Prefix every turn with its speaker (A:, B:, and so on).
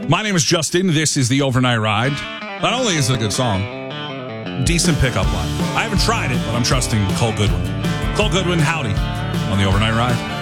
A: My name is Justin. This is the Overnight Ride. Not only is it a good song, decent pickup line. I haven't tried it, but I'm trusting Cole Goodwin. Cole Goodwin, howdy on the Overnight Ride.